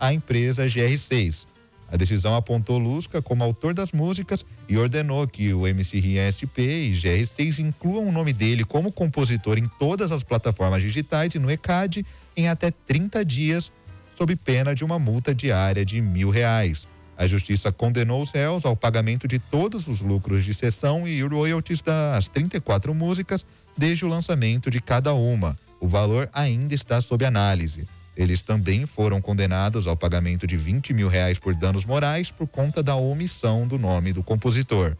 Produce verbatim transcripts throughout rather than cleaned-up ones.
à empresa G R seis. A decisão apontou Lusca como autor das músicas e ordenou que o M C Rian S P e G R seis incluam o nome dele como compositor em todas as plataformas digitais e no E C A D em até trinta dias, sob pena de uma multa diária de mil reais. A justiça condenou os réus ao pagamento de todos os lucros de sessão e royalties das trinta e quatro músicas desde o lançamento de cada uma. O valor ainda está sob análise. Eles também foram condenados ao pagamento de vinte mil reais por danos morais por conta da omissão do nome do compositor.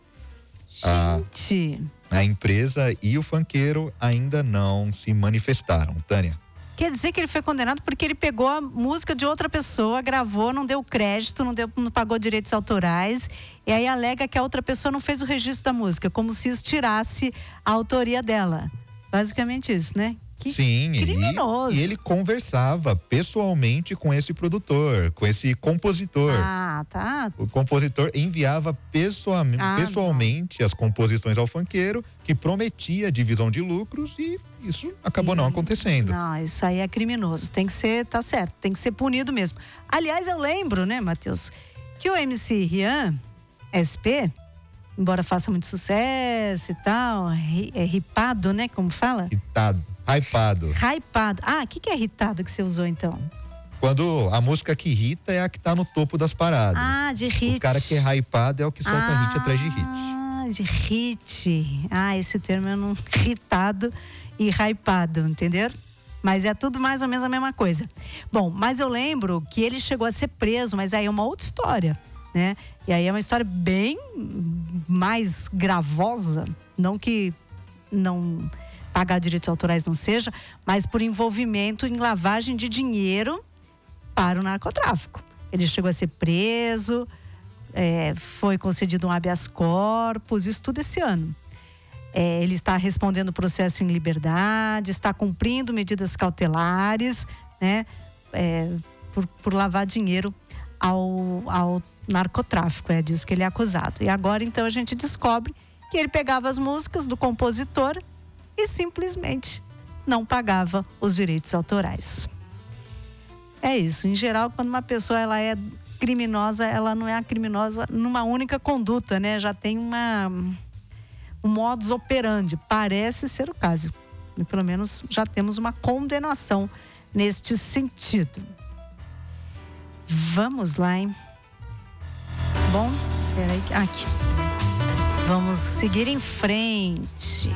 Gente! A, a empresa e o funkeiro ainda não se manifestaram. Tânia. Quer dizer que ele foi condenado porque ele pegou a música de outra pessoa, gravou, não deu crédito, não, deu, não pagou direitos autorais, e aí alega que a outra pessoa não fez o registro da música, como se isso tirasse a autoria dela. Basicamente isso, né? Que Sim, criminoso. E, e ele conversava pessoalmente com esse produtor, com esse compositor. Ah, tá. O compositor enviava pessoalmente, ah, pessoalmente as composições ao funkeiro, que prometia divisão de lucros, e isso acabou Sim. não acontecendo. Não, isso aí é criminoso. Tem que ser, tá certo, tem que ser punido mesmo. Aliás, eu lembro, né, Matheus, que o M C Rian S P, embora faça muito sucesso e tal, é ripado, né, como fala? Hitado. Hypado. Hypado. Ah, o que, que é irritado que você usou então? Quando a música que irrita é a que tá no topo das paradas. Ah, de hit. O cara que é hypado é o que solta ah, hit atrás de hit. Ah, de hit. Ah, esse termo eu não... Irritado e hypado, entenderam? Mas é tudo mais ou menos a mesma coisa. Bom, mas eu lembro que ele chegou a ser preso, mas aí é uma outra história, né? E aí é uma história bem mais gravosa, não que não... pagar direitos autorais não seja, mas por envolvimento em lavagem de dinheiro para o narcotráfico. Ele chegou a ser preso, é, foi concedido um habeas corpus, isso tudo esse ano. É, ele está respondendo o processo em liberdade, está cumprindo medidas cautelares, né, é, por, por lavar dinheiro ao, ao narcotráfico, é disso que ele é acusado. E agora então a gente descobre que ele pegava as músicas do compositor e simplesmente não pagava os direitos autorais. É isso, em geral, quando uma pessoa ela é criminosa, ela não é a criminosa numa única conduta, né? Já tem uma um modus operandi, parece ser o caso. E pelo menos já temos uma condenação neste sentido. Vamos lá, hein? Bom, peraí, aqui. Vamos seguir em frente.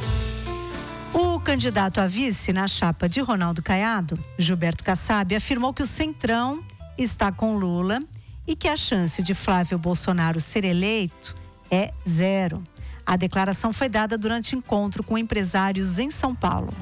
O candidato a vice na chapa de Ronaldo Caiado, Gilberto Kassab, afirmou que o Centrão está com Lula e que a chance de Flávio Bolsonaro ser eleito é zero. A declaração foi dada durante encontro com empresários em São Paulo.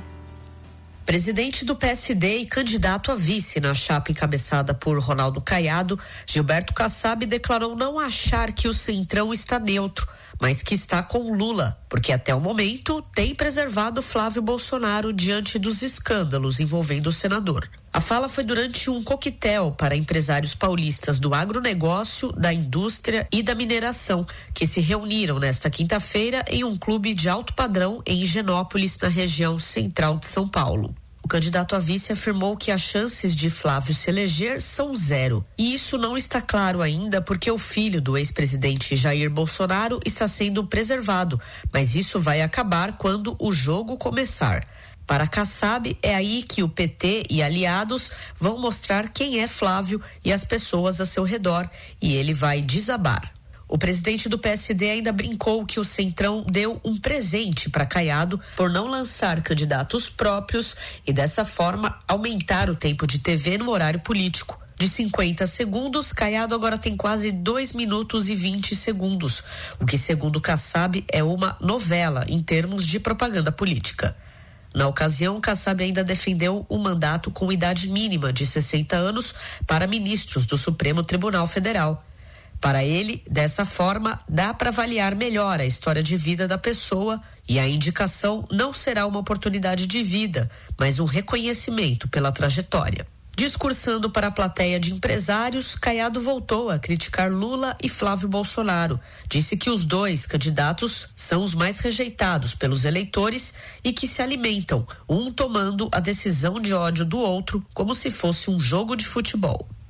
Presidente do P S D e candidato a vice na chapa encabeçada por Ronaldo Caiado, Gilberto Kassab declarou não achar que o Centrão está neutro, mas que está com Lula, porque até o momento tem preservado Flávio Bolsonaro diante dos escândalos envolvendo o senador. A fala foi durante um coquetel para empresários paulistas do agronegócio, da indústria e da mineração, que se reuniram nesta quinta-feira em um clube de alto padrão em Higienópolis, na região central de São Paulo. O candidato a vice afirmou que as chances de Flávio se eleger são zero. E isso não está claro ainda porque o filho do ex-presidente Jair Bolsonaro está sendo preservado, mas isso vai acabar quando o jogo começar. Para Kassab, é aí que o P T e aliados vão mostrar quem é Flávio e as pessoas a seu redor, e ele vai desabar. O presidente do P S D ainda brincou que o Centrão deu um presente para Caiado por não lançar candidatos próprios e dessa forma aumentar o tempo de T V no horário político. De cinquenta segundos, Caiado agora tem quase dois minutos e vinte segundos, o que segundo Kassab é uma novela em termos de propaganda política. Na ocasião, Kassab ainda defendeu um mandato com idade mínima de sessenta anos para ministros do Supremo Tribunal Federal. Para ele, dessa forma, dá para avaliar melhor a história de vida da pessoa e a indicação não será uma oportunidade de vida, mas um reconhecimento pela trajetória. Discursando para a plateia de empresários, Caiado voltou a criticar Lula e Flávio Bolsonaro. Disse que os dois candidatos são os mais rejeitados pelos eleitores e que se alimentam, um tomando a decisão de ódio do outro como se fosse um jogo de futebol.